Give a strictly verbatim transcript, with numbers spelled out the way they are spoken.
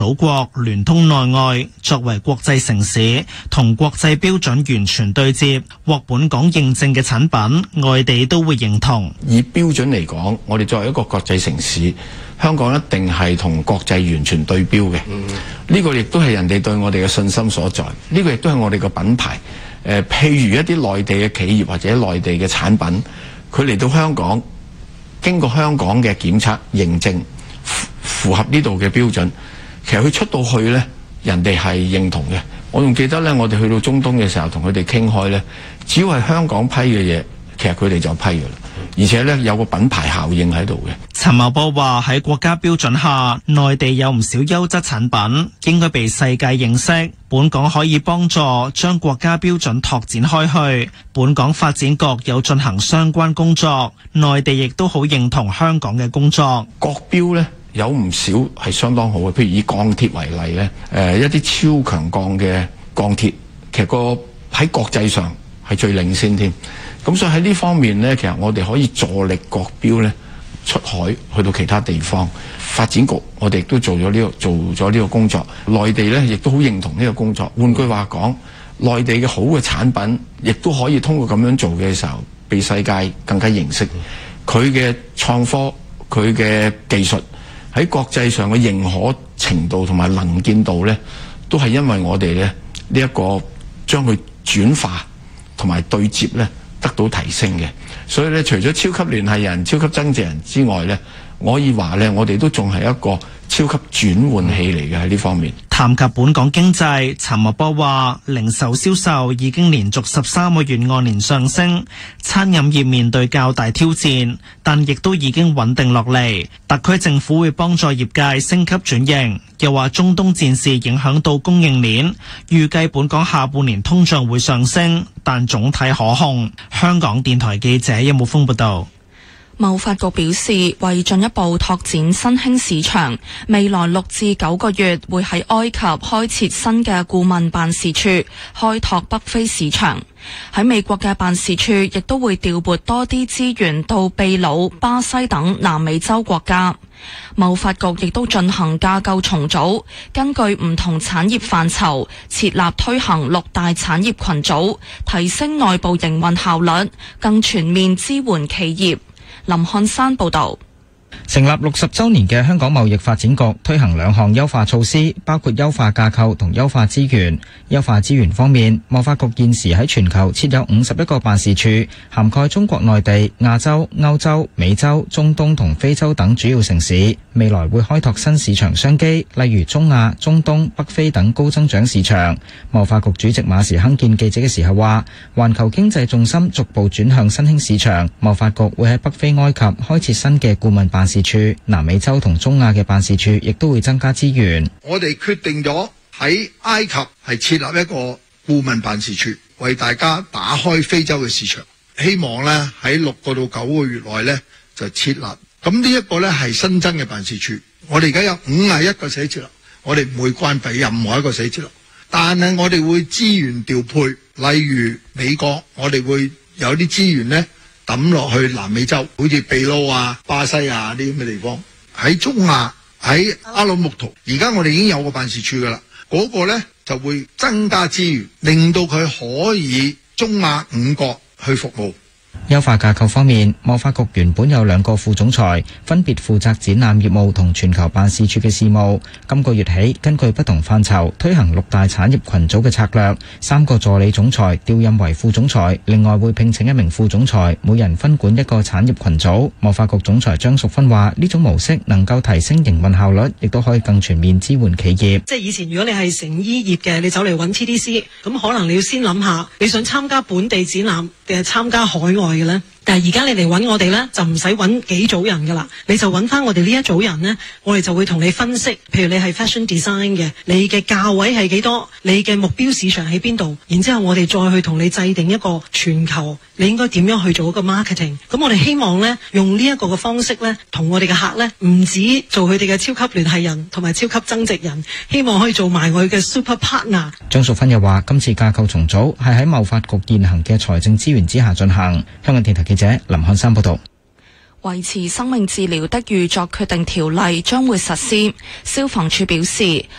島國聯通內外，作為國際城市，同國際標準完全對接，獲本港認證嘅產品，外地都會認同。 以標準嚟講，我哋作為一個國際城市，香港一定係同國際完全對標嘅。呢、嗯、個亦都係人哋對我哋嘅信心所在。呢、這個亦都係我哋嘅品牌。誒、呃，譬如一啲內地嘅企業或者內地嘅產品，佢嚟到香港，經過香港嘅檢測認證，符符合呢度嘅標準。其實佢出到去呢，人哋係認同嘅。我仲記得呢，我哋去到中東嘅時候，同佢哋傾開呢，只要係香港批嘅嘢，其實佢哋就批㗎啦。而且呢，有個品牌效應喺度嘅。 陳茂波話喺國家標準下，內地有唔少優質產品，應該被世界認識。本港可以幫助將國家標準拓展開去。本港發展局有進行相關工作，內地亦都好認同香港嘅工作。 國標呢，有唔少係相當好嘅，譬如以鋼鐵為例咧，誒、呃、一啲超強鋼嘅鋼鐵，其實個喺國際上係最領先添。咁所以喺呢方面咧，其實我哋可以助力國標咧出海去到其他地方。發展局我哋亦都做咗呢、這個做咗呢個工作，內地咧亦都好認同呢個工作。換句話講，內地嘅好嘅產品，亦都可以通過咁樣做嘅時候，被世界更加認識。佢嘅創科，佢嘅技術，喺國際上嘅認可程度同埋能見度呢，都係因為我哋咧呢一個將佢轉化同埋對接呢得到提升嘅。所以呢，除咗超級聯繫人、超級增值人之外呢，我可以話呢，我哋都仲係一個超級轉換器嚟嘅喺呢方面。 談及本港經濟，陳茂波話零售銷售已經連續十三個月按年上升，餐飲業面對較大挑戰，但亦都已經穩定落嚟。特區政府會幫助業界升級轉型。又話中東戰事影響到供應鏈，預計本港下半年通脹會上升，但總體可控。香港電台記者任武峰報道。 貿發局表示，為進一步拓展新興市場，未來六至九個月會喺埃及開設新嘅顧問辦事處，開拓北非市場。喺美國嘅辦事處亦都會調撥多啲資源到秘魯、巴西等南美洲國家。貿發局亦都進行架構重組，根據唔同產業範疇設立推行六大產業群組，提升內部營運效率，更全面支援企業。林漢山報道。 成立六十周年嘅香港貿易發展局推行兩項優化措施，包括優化架構同優化資源。優化資源方面，貿發局現時喺全球設有五十一個辦事處，涵蓋中國內地、亞洲、歐洲、美洲、中東同非洲等主要城市。未來會開拓新市場商機，例如中亞、中東、北非等高增長市場。貿發局主席馬時亨見記者嘅時候話，環球經濟重心逐步轉向新興市場，貿發局會喺北非埃及開設新嘅顧問辦事處，南美洲同中亞嘅辦事處亦都會增加資源。 我哋決定咗喺埃及係設立一個顧問辦事處，為大家打開非洲嘅市場。希望呢喺六個到九個月內呢就設立。咁呢一個呢係新增嘅辦事處。我哋而家有五十一個寫字樓，我哋唔會關閉任何一個寫字樓，但係我哋會資源調配，例如美國，我哋會有啲資源呢抌落去南美洲，好似秘魯啊、巴西啊啲咁嘅地方。喺中亞，喺阿魯木圖，而家我哋已經有個辦事處噶啦，嗰個呢就會增加資源，令到佢可以中亞五國去服務。 優化架構方面，貿發局原本有兩個副總裁，分別負責展覽業務同全球辦事處嘅事務。今個月起，根據不同範疇推行六大產業群組嘅策略，三個助理總裁調任為副總裁，另外會聘請一名副總裁，每人分管一個產業群組。貿發局總裁張淑芬話：呢種模式能夠提升營運效率，亦都可以更全面支援企業。 即係以前如果你係成衣業嘅，你走嚟揾 T D C， 咁可能你要先諗下，你想參加本地展覽定係參加海外嘅呢？但係而家你嚟揾我哋呢，就唔使揾幾組人噶啦，你就揾翻我哋呢一組人呢，我哋就會同你分析，譬如你係 fashion design 嘅，你嘅價位係幾多，你嘅目標市場喺邊度，然之後我哋再去同你制定一個全球你應該點樣去做一個 marketing。咁我哋希望呢，用呢一個嘅方式呢，同我哋嘅客呢，唔止做佢哋嘅超級聯繫人同埋超級增值人，希望可以做埋我哋嘅 super partner。 張淑芬又話：今次架構重組係喺貿發局現行嘅財政資源之下進行。香港電台記者林漢山報道。 維持生命治療的預作決定條例將會實施。消防處表示，